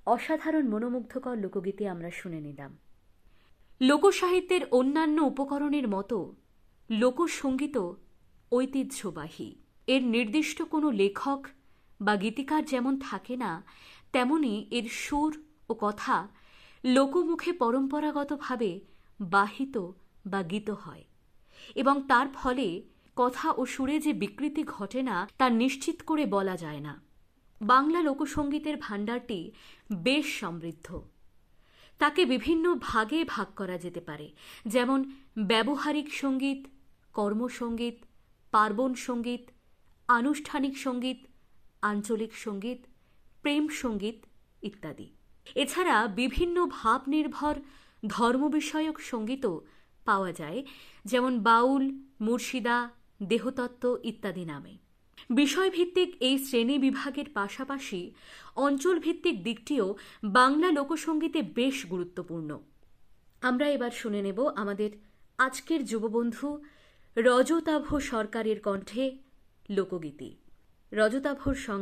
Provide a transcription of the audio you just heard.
অসাধারণ মনোমুগ্ধকর লোকগীতি আমরা শুনে নিলাম। লোকসাহিত্যের অন্যান্য উপকরণের মতো লোকসঙ্গীতও ঐতিহ্যবাহী। এর নির্দিষ্ট কোনো লেখক বা গীতিকার যেমন থাকে না, তেমনি এর সুর ও কথা লোকমুখে পরম্পরাগতভাবে বাহিত বা গীত হয়, এবং তার ফলে কথা ও সুরে যে বিকৃতি ঘটে না তা নিশ্চিত করে বলা যায় না। বাংলা লোকসঙ্গীতের ভাণ্ডারটি বেশ সমৃদ্ধ। তাকে বিভিন্ন ভাগে ভাগ করা যেতে পারে, যেমন ব্যবহারিক সঙ্গীত, কর্মসঙ্গীত, পার্বণ সঙ্গীত, আনুষ্ঠানিক সঙ্গীত, আঞ্চলিক সঙ্গীত, প্রেম সঙ্গীত ইত্যাদি। এছাড়া বিভিন্ন ভাব নির্ভর ধর্মবিষয়ক সঙ্গীতও পাওয়া যায়, যেমন বাউল, মুর্শিদা, দেহতত্ত্ব ইত্যাদি নামে। বিষয়ভিত্তিক এই শ্রেণী বিভাগের পাশাপাশি অঞ্চলভিত্তিক দিকটিও বাংলা লোকসঙ্গীতে বেশ গুরুত্বপূর্ণ। আমরা এবার শুনে নেব আমাদের আজকের যুববন্ধু রজতাভ সরকারের কণ্ঠে লোকগীতি। রজতাভর সঙ্গে